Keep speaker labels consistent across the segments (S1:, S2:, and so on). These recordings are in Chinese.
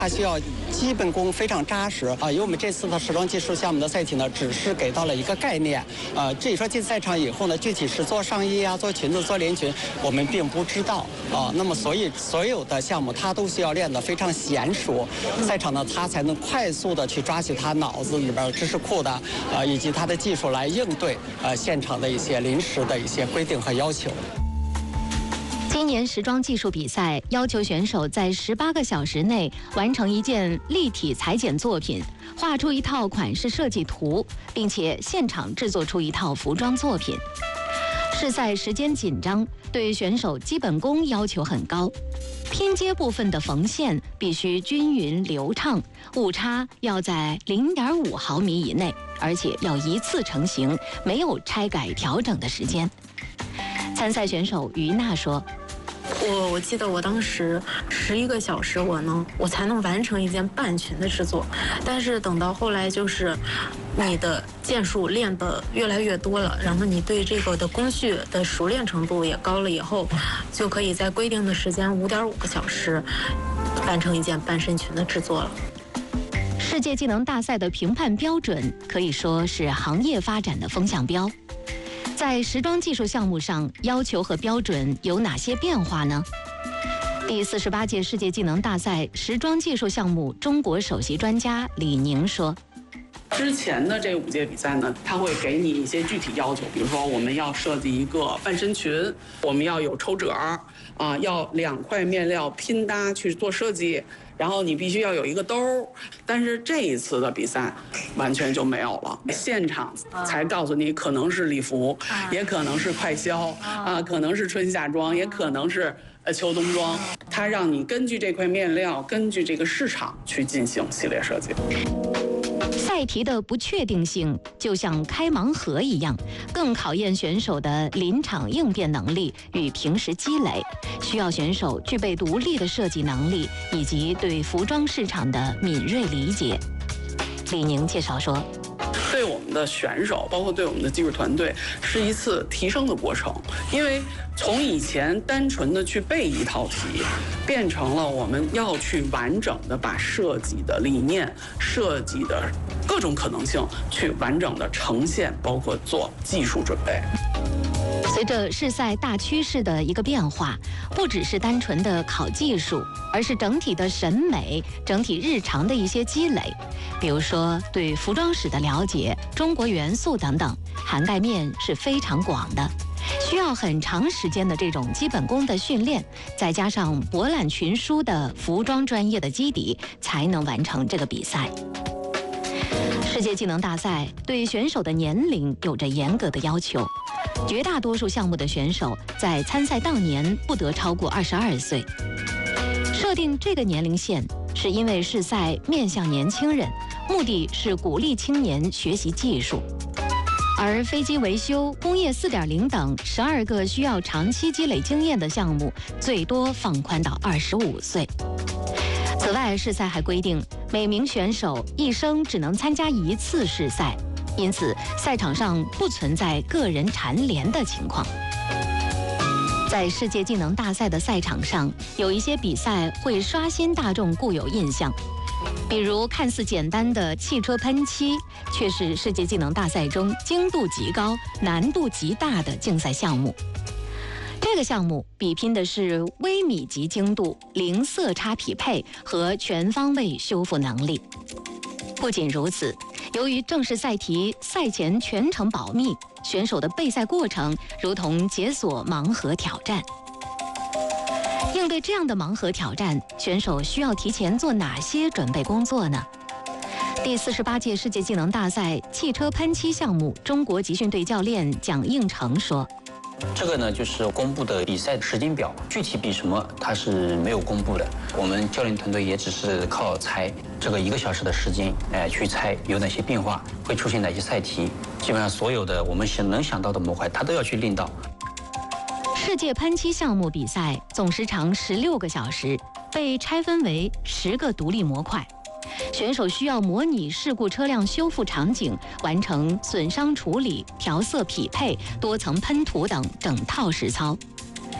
S1: 它需要基本功非常扎实啊。因为我们这次的时装技术项目的赛题呢，只是给到了一个概念，至于说进赛场以后呢，具体是做上衣啊、做裙子、做连裙，我们并不知道啊。那么所以所有的项目它都需要练得非常娴熟，赛场呢它才能快速的去抓取他脑子里边知识库的以及他的技术来应对现场的一些临时的一些规定和要求。
S2: 今年时装技术比赛要求选手在18个小时内完成一件立体裁剪作品，画出一套款式设计图，并且现场制作出一套服装作品。试赛时间紧张，对选手基本功要求很高。拼接部分的缝线必须均匀流畅，误差要在0.5毫米以内，而且要一次成型，没有拆改调整的时间。参赛选手于娜说：“
S3: 我记得我当时11个小时我才能完成一件半裙的制作，但是等到后来就是你的件数练得越来越多了，然后你对这个的工序的熟练程度也高了以后，就可以在规定的时间5.5个小时完成一件半身裙的制作了。”
S2: 世界技能大赛的评判标准可以说是行业发展的风向标。在时装技术项目上，要求和标准有哪些变化呢？第48届世界技能大赛时装技术项目中国首席专家李宁说：“
S4: 之前的这5届比赛呢，它会给你一些具体要求，比如说我们要设计一个半身裙，我们要有抽褶要2块面料拼搭去做设计，然后你必须要有一个兜。但是这一次的比赛完全就没有了，现场才告诉你，可能是礼服，也可能是快销可能是春夏装，也可能是秋冬装。它让你根据这块面料，根据这个市场去进行系列设计。”
S2: 赛题的不确定性就像开盲盒一样，更考验选手的临场应变能力与平时积累，需要选手具备独立的设计能力以及对服装市场的敏锐理解。李宁介绍说：“
S4: 对我们的选手，包括对我们的技术团队，是一次提升的过程。因为从以前单纯的去背一套题，变成了我们要去完整的把设计的理念、设计的各种可能性去完整的呈现，包括做技术准备。”
S2: 随着试赛大趋势的一个变化，不只是单纯的考技术，而是整体的审美、整体日常的一些积累，比如说对服装史的了解、中国元素等等，涵盖面是非常广的，需要很长时间的这种基本功的训练，再加上博览群书的服装专业的基底，才能完成这个比赛。世界技能大赛对选手的年龄有着严格的要求，绝大多数项目的选手在参赛当年不得超过22岁。设定这个年龄线是因为试赛面向年轻人，目的是鼓励青年学习技术。而飞机维修、工业4.0等12个需要长期积累经验的项目，最多放宽到25岁。此外，试赛还规定每名选手一生只能参加1次试赛，因此赛场上不存在个人蝉联的情况。在世界技能大赛的赛场上，有一些比赛会刷新大众固有印象，比如看似简单的汽车喷漆，却是世界技能大赛中精度极高、难度极大的竞赛项目。这个项目比拼的是微米级精度、零色差匹配和全方位修复能力。不仅如此，由于正式赛题赛前全程保密，选手的备赛过程如同解锁盲盒挑战。应对这样的盲盒挑战，选手需要提前做哪些准备工作呢？第48届世界技能大赛汽车喷漆项目中国集训队教练蒋应成说：“
S5: 这个呢，就是公布的比赛时间表，具体比什么它是没有公布的。我们教练团队也只是靠猜这个1个小时的时间，去猜有哪些变化，会出现哪些赛题。基本上所有的我们能想到的模块，它都要去练到。”
S2: 世界喷漆项目比赛总时长16个小时，被拆分为10个独立模块。选手需要模拟事故车辆修复场景，完成损伤处理、调色匹配、多层喷涂等整套实操。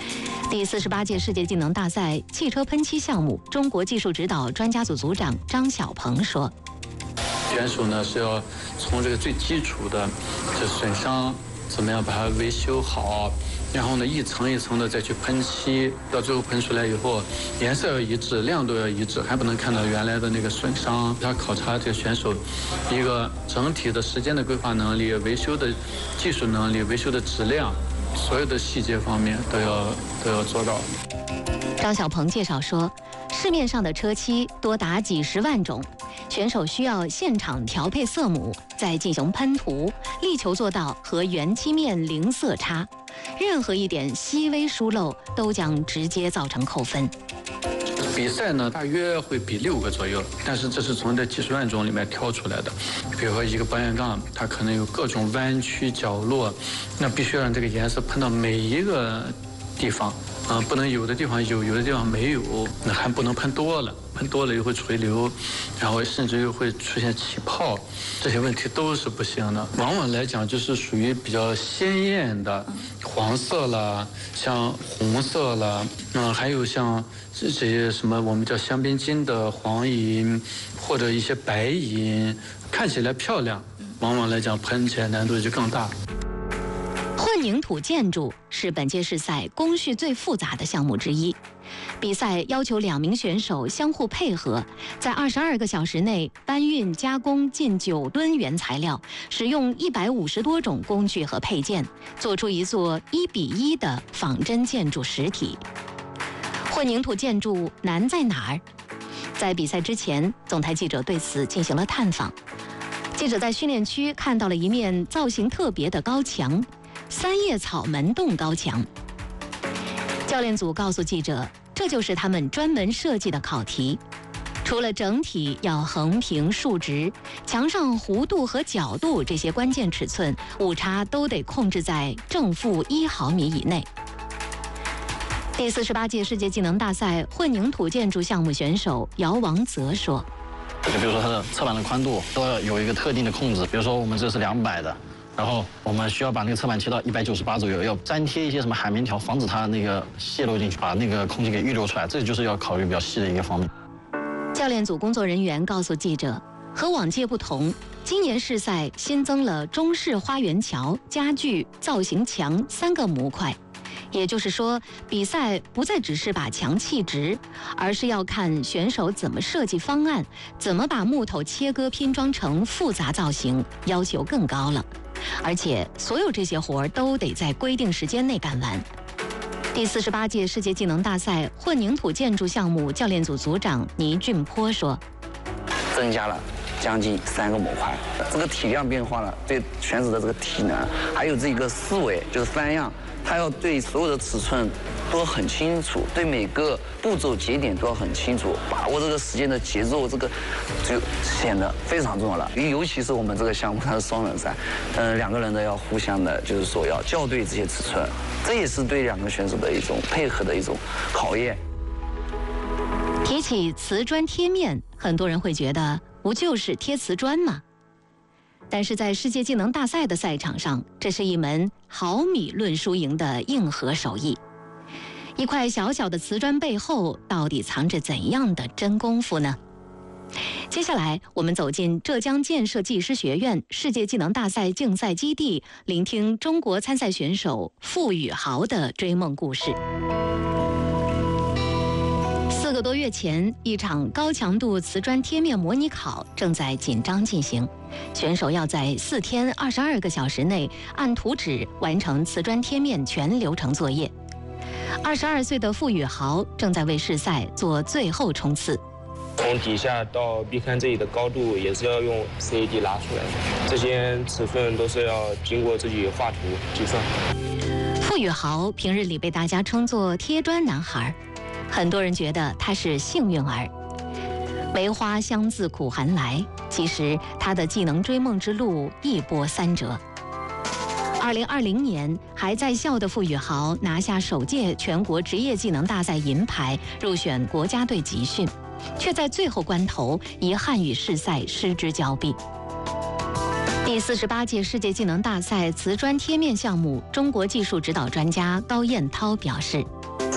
S2: 第48届世界技能大赛汽车喷漆项目中国技术指导专家组组长张晓鹏说：“
S6: 选手呢是要从这个最基础的这损伤怎么样把它维修好，然后呢一层一层的再去喷漆，到最后喷出来以后，颜色要一致，量都要一致，还不能看到原来的那个损伤。他考察这个选手一个整体的时间的规划能力、维修的技术能力、维修的质量，所有的细节方面都要做到。”
S2: 张晓鹏介绍说，市面上的车漆多达几十万种，选手需要现场调配色母，再进行喷涂，力求做到和原漆面零色差。任何一点细微疏漏都将直接造成扣分。
S6: 比赛呢，大约会比6个左右，但是这是从这几十万种里面挑出来的。比如说一个保险杠，它可能有各种弯曲角落，那必须让这个颜色喷到每一个地方。不能有的地方有，有的地方没有，那还不能喷多了，喷多了又会垂流，然后甚至又会出现起泡，这些问题都是不行的。往往来讲就是属于比较鲜艳的黄色了，像红色了，还有像这些什么我们叫香槟金的黄银或者一些白银，看起来漂亮，往往来讲喷起来难度就更大。
S2: 混凝土建筑是本届世赛工序最复杂的项目之一。比赛要求2名选手相互配合，在22个小时内搬运加工近9吨原材料，使用150多种工具和配件，做出一座1:1的仿真建筑实体。混凝土建筑难在哪儿？在比赛之前，总台记者对此进行了探访。记者在训练区看到了一面造型特别的高墙，3叶草门洞高墙。教练组告诉记者，这就是他们专门设计的考题。除了整体要横平竖直，墙上弧度和角度这些关键尺寸误差都得控制在正负1毫米以内。第48届世界技能大赛混凝土建筑项目选手姚王泽说：“
S7: 就比如说它的侧板的宽度都要有一个特定的控制，比如说我们这是200的。然后我们需要把那个侧板切到198左右，要粘贴一些什么海绵条，防止它那个泄漏进去，把那个空气给预留出来，这就是要考虑比较细的一个方面。”
S2: 教练组工作人员告诉记者，和往届不同，今年世赛新增了中式花园桥、家具、造型墙3个模块。也就是说，比赛不再只是把墙砌直，而是要看选手怎么设计方案，怎么把木头切割拼装成复杂造型，要求更高了。而且所有这些活儿都得在规定时间内干完。第48届世界技能大赛混凝土建筑项目教练组组长倪俊坡说：“
S8: 增加了将近3个模块，这个体量变化了，对选手的这个体能，还有这个思维，就是翻样，他要对所有的尺寸都很清楚，对每个步骤节点都要很清楚，把握这个时间的节奏，这个就显得非常重要了。尤其是我们这个项目它是双人赛，2个人呢要互相的，就是说要校对这些尺寸，这也是对2个选手的一种配合的一种考验。
S2: 提起瓷砖贴面，很多人会觉得不就是贴瓷砖吗？但是在世界技能大赛的赛场上，这是一门毫米论输赢的硬核手艺。一块小小的瓷砖背后，到底藏着怎样的真功夫呢？接下来，我们走进浙江建设技师学院世界技能大赛竞赛基地，聆听中国参赛选手傅宇豪的追梦故事。4个多月前，一场高强度瓷砖贴面模拟考正在紧张进行，选手要在4天22个小时内按图纸完成瓷砖贴面全流程作业。22岁的傅宇豪正在为世赛做最后冲刺。
S9: 从底下到壁龛这里的高度也是要用 CAD 拉出来的，这些尺寸都是要经过自己画图计算。
S2: 傅宇豪平日里被大家称作贴砖男孩，很多人觉得他是幸运儿。梅花香自苦寒来，其实他的技能追梦之路一波三折。2020年，还在校的傅宇豪拿下首届全国职业技能大赛银牌，入选国家队集训，却在最后关头遗憾与世赛失之交臂。第48届世界技能大赛瓷砖贴面项目中国技术指导专家高彦涛表示：
S10: 说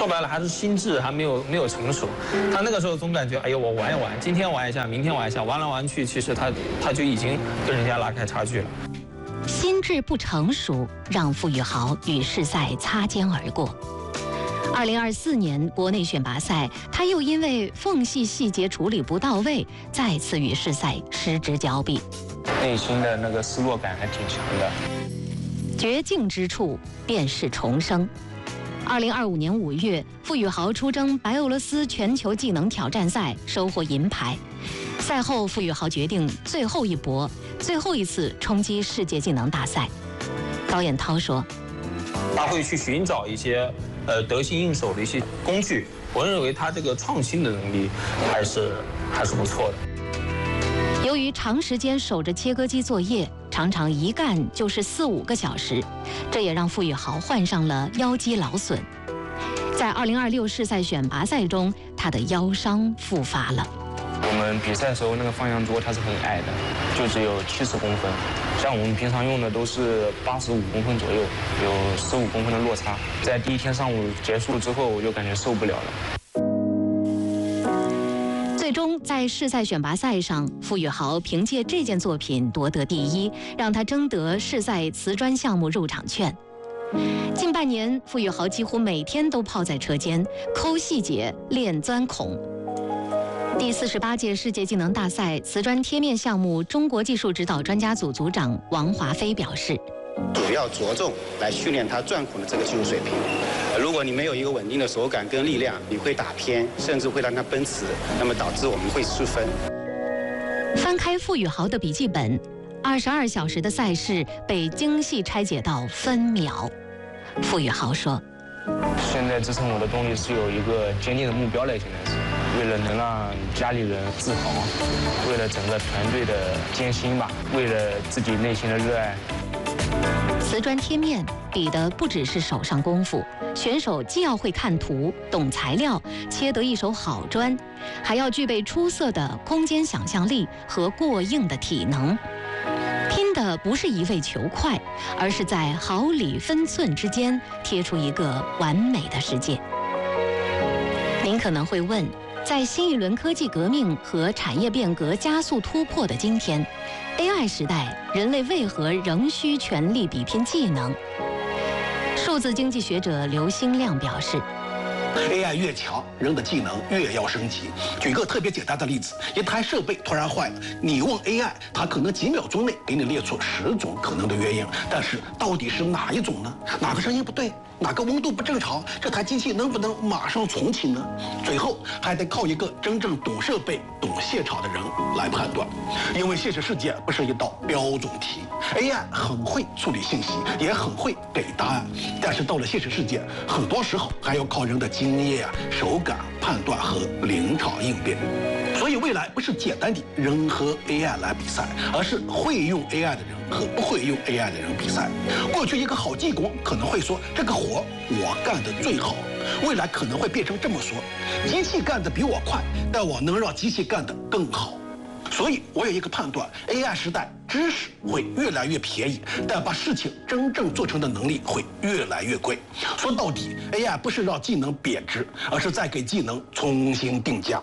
S9: 说白了还是心智还没有成熟。他那个时候总感觉，哎呦，我玩一玩，今天玩一下，明天玩一下，玩来玩去，其实他就已经跟人家拉开差距了。
S2: 心智不成熟，让傅宇豪与世赛擦肩而过。2024年国内选拔赛，他又因为缝隙细节处理不到位，再次与世赛失之交臂，
S9: 内心的那个失落感还挺强的。
S2: 绝境之处便是重生。2025年5月，傅宇豪出征白俄罗斯全球技能挑战赛，收获银牌。赛后，傅宇豪决定最后一搏，最后一次冲击世界技能大赛。高彦涛说：“
S9: 他会去寻找一些得心应手的一些工具，我认为他这个创新的能力还是不错的。”
S2: 由于长时间守着切割机作业，常常一干就是4-5个小时，这也让傅宇豪患上了腰肌劳损。在2026世赛选拔赛中，他的腰伤复发了。
S9: 我们比赛的时候那个方向桌它是很矮的，就只有70公分，像我们平常用的都是85公分左右，有15公分的落差。在第一天上午结束之后，我就感觉受不了了。
S2: 最终在世赛选拔赛上，傅宇豪凭借这件作品夺得第1，让他争得世赛瓷砖项目入场券。近半年，傅宇豪几乎每天都泡在车间，抠细节，练钻孔。第48届世界技能大赛瓷砖贴面项目中国技术指导专家组组长王华飞表示，
S10: 主要着重来训练他钻孔的这个技术水平。如果你没有一个稳定的手感跟力量，你会打偏，甚至会让它奔驰，那么导致我们会失分。
S2: 翻开傅宇豪的笔记本，22小时的赛事被精细拆解到分秒。傅宇豪说：“
S9: 现在支撑我的动力是有一个坚定的目标了，现在是为了能让家里人自豪，为了整个团队的艰辛吧，为了自己内心的热爱。”
S2: 瓷砖贴面比的不只是手上功夫，选手既要会看图、懂材料、切得一手好砖，还要具备出色的空间想象力和过硬的体能。拼的不是一味求快，而是在毫厘分寸之间贴出一个完美的世界。您可能会问，在新一轮科技革命和产业变革加速突破的今天， AI 时代，人类为何仍需全力比拼技能？数字经济学者刘兴亮表示
S11: ，AI 越强，人的技能越要升级。举个特别简单的例子，一台设备突然坏了，你问 AI， 它可能几秒钟内给你列出10种可能的原因，但是到底是哪一种呢？哪个声音不对？哪个温度不正常？这台机器能不能马上重启呢？最后还得靠一个真正懂设备、懂现场的人来判断。因为现实世界不是一道标准题 ，AI 很会处理信息，也很会给答案，但是到了现实世界，很多时候还要靠人的经验、手感、判断和临场应变。所以未来不是简单的人和 AI 来比赛，而是会用 AI 的人和不会用 AI 的人比赛。过去一个好技工可能会说，这个活我干得最好，未来可能会变成这么说，机器干得比我快，但我能让机器干得更好。所以我有一个判断， AI 时代知识会越来越便宜，但把事情真正做成的能力会越来越贵。说到底， AI 不是让技能贬值，而是在给技能重新定价。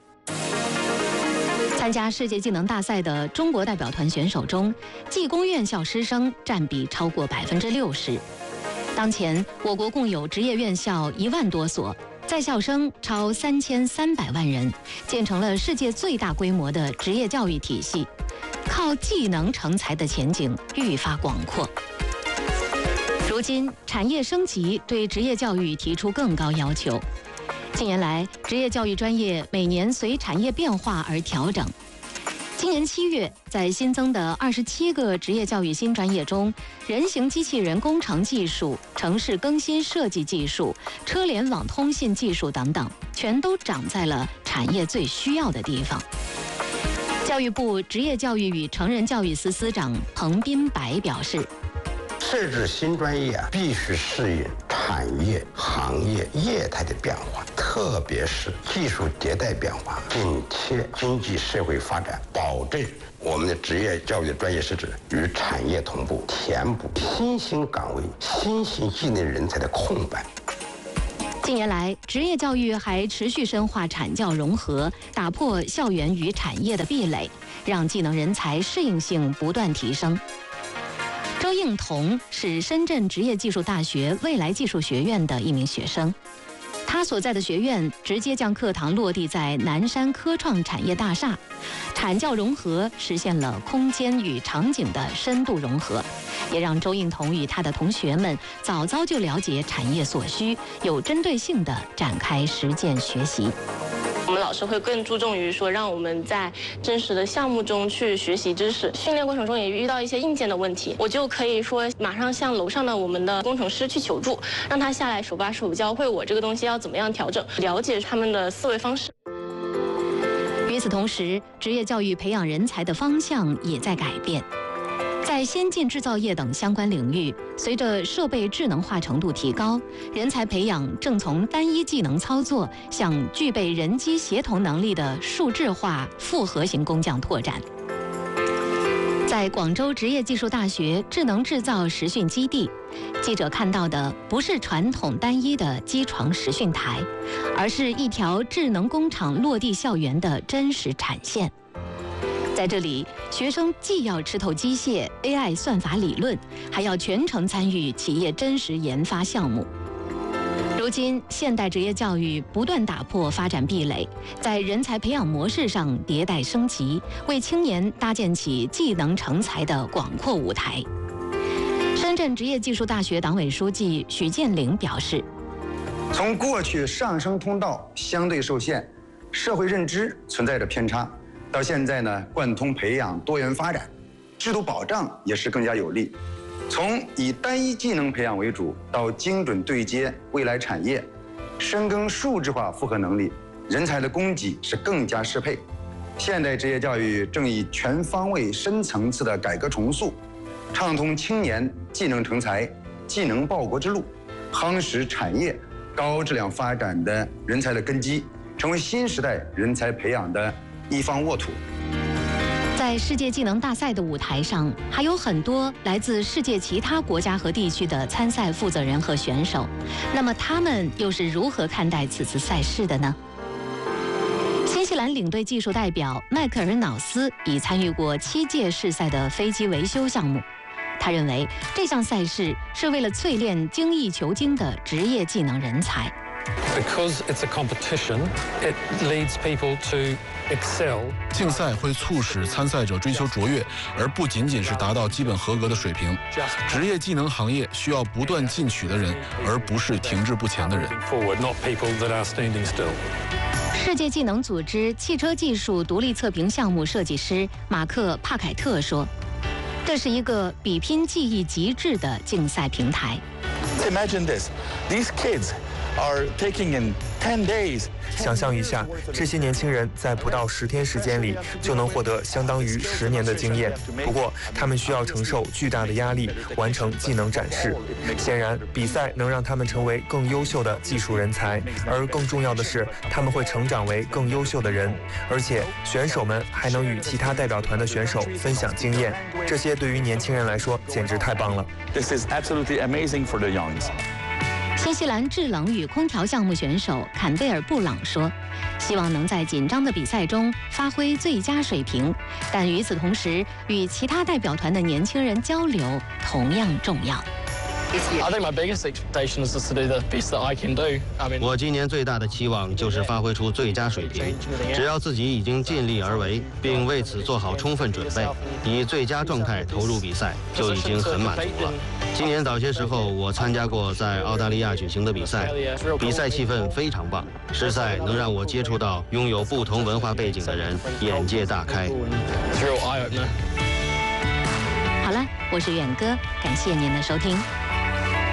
S2: 参加世界技能大赛的中国代表团选手中，技工院校师生占比超过60%。当前，我国共有职业院校1万多所，在校生超3300万人，建成了世界最大规模的职业教育体系，靠技能成才的前景愈发广阔。如今，产业升级对职业教育提出更高要求。近年来，职业教育专业每年随产业变化而调整。今年7月，在新增的27个职业教育新专业中，人形机器人工程技术、城市更新设计技术、车联网通信技术等等，全都长在了产业最需要的地方。教育部职业教育与成人教育司司长彭斌白表示，
S12: 设置新专业必须适应产业、行业、业态的变化，特别是技术迭代变化，紧贴经济社会发展，保证我们的职业教育的专业设置与产业同步，填补新兴岗位、新型技能人才的空白。
S2: 近年来，职业教育还持续深化产教融合，打破校园与产业的壁垒，让技能人才适应性不断提升。周应彤是深圳职业技术大学未来技术学院的一名学生，他所在的学院直接将课堂落地在南山科创产业大厦，产教融合实现了空间与场景的深度融合，也让周应彤与他的同学们早早就了解产业所需，有针对性地展开实践学习。
S13: 我们老师会更注重于说，让我们在真实的项目中去学习知识。训练过程中也遇到一些硬件的问题，我就可以说马上向楼上的我们的工程师去求助，让他下来手把手教会我这个东西要怎么样调整，了解他们的思维方式。
S2: 与此同时，职业教育培养人才的方向也在改变。在先进制造业等相关领域，随着设备智能化程度提高，人才培养正从单一技能操作向具备人机协同能力的数字化复合型工匠拓展。在广州职业技术大学智能制造实训基地，记者看到的不是传统单一的机床实训台，而是一条智能工厂落地校园的真实产线。在这里，学生既要吃透机械、AI 算法理论，还要全程参与企业真实研发项目。如今，现代职业教育不断打破发展壁垒，在人才培养模式上迭代升级，为青年搭建起技能成才的广阔舞台。深圳职业技术大学党委书记许建林表示，
S14: 从过去上升通道相对受限，社会认知存在着偏差，到现在呢，贯通培养多元发展，制度保障也是更加有力。从以单一技能培养为主，到精准对接未来产业，深耕数字化复合能力，人才的供给是更加适配。现代职业教育正以全方位、深层次的改革重塑，畅通青年技能成才、技能报国之路，夯实产业高质量发展的人才的根基，成为新时代人才培养的一方沃土。
S2: 在世界技能大赛的舞台上，还有很多来自世界其他国家和地区的参赛负责人和选手。那么他们又是如何看待此次赛事的呢？新西兰领队技术代表迈克尔·瑙斯已参与过7届世赛的飞机维修项目。他认为这项赛事是为了淬炼精益求精的职业技能人才。
S15: Because it's a competition, it leads people to excel.
S16: 竞赛会促使参赛者追求卓越，而不仅仅是达到基本合格的水平。职业技能行业需要不断进取的人，而不是停滞不前的人。
S2: 世界技能组织汽车技术独立测评项目设计师马克·帕凯特说：“这是一个比拼技艺极致的竞赛平台。”
S17: Imagine this, these kids are taking in 10 days.
S18: 想象一下，这些年轻人在不到10天时间里就能获得相当于10年的经验。不过，他们需要承受巨大的压力，完成技能展示。显然，比赛能让他们成为更优秀的技术人才，而更重要的是，他们会成长为更优秀的人。而且，选手们还能与其他代表团的选手分享经验。这些对于年轻人来说简直太棒了。
S17: This is absolutely amazing for the youngs.
S2: 新西兰制冷与空调项目选手坎贝尔·布朗说：“希望能在紧张的比赛中发挥最佳水平，但与此同时，与其他代表团的年轻人交流同样重要。”
S7: I think my biggest expectation is just to do the best that I can do.
S19: 我今年最大的期望就是发挥出最佳水平，只要自己已经尽力而为，并为此做好充分准备，以最佳状态投入比赛，就已经很满足了。今年早些时候，我参加过在澳大利亚举行的比赛，比赛气氛非常棒，实在能让我接触到拥有不同文化背景的人，眼界大开。
S2: 好了，我是远哥，感谢您的收听。